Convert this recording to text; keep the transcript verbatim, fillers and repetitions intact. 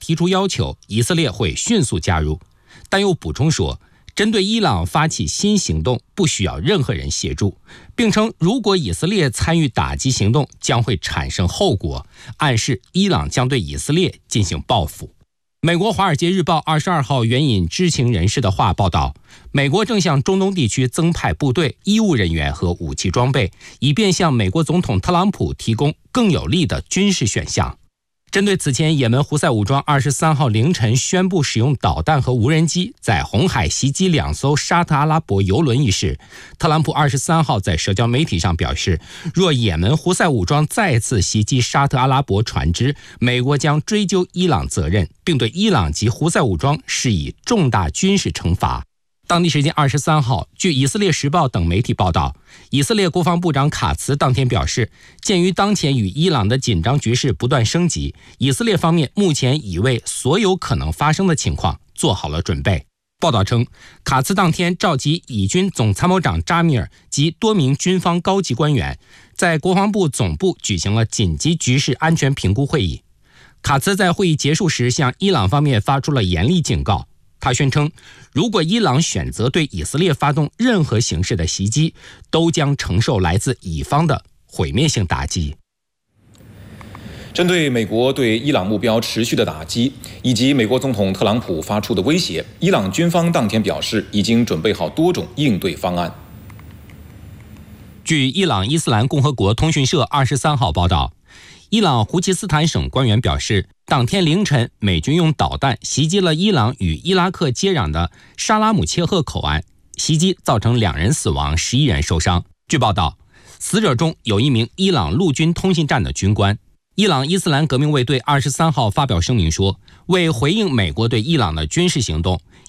提出要求，以色列会迅速加入，但又补充说，针对伊朗发起新行动不需要任何人协助，并称如果以色列参与打击行动将会产生后果，暗示伊朗将对以色列进行报复。美国《华尔街日报》二十二号援引知情人士的话报道，美国正向中东地区增派部队、医务人员和武器装备，以便向美国总统特朗普提供更有力的军事选项。针对此前也门胡塞武装二十三号凌晨宣布使用导弹和无人机在红海袭击两艘沙特阿拉伯油轮一事，特朗普二十三号在社交媒体上表示，若也门胡塞武装再次袭击沙特阿拉伯船只，美国将追究伊朗责任，并对伊朗及胡塞武装施以重大军事惩罚。当地时间二十三号，据以色列时报等媒体报道，以色列国防部长卡茨当天表示，鉴于当前与伊朗的紧张局势不断升级，以色列方面目前已为所有可能发生的情况做好了准备。报道称，卡茨当天召集以军总参谋长扎米尔及多名军方高级官员，在国防部总部举行了紧急局势安全评估会议。卡茨在会议结束时向伊朗方面发出了严厉警告，他宣称，如果伊朗选择对以色列发动任何形式的袭击，都将承受来自以方的毁灭性打击。 针对美国对伊朗目标持续的打击，以及美国总统特朗普发出的威胁，伊朗军方当天表示，已经准备好多种应对方案。 据伊朗伊斯兰共和国通讯社二十三号报道，伊朗胡奇斯坦省官员表示，当天凌晨，美军用导弹袭击了伊朗与伊拉克接壤的沙拉姆切赫口岸，袭击造成两人死亡，十一人受伤。据报道，死者中有一名伊朗陆军通信站的军官。伊朗伊斯兰革命卫队二十三号发表声明说，为回应美国对伊朗的军事行动，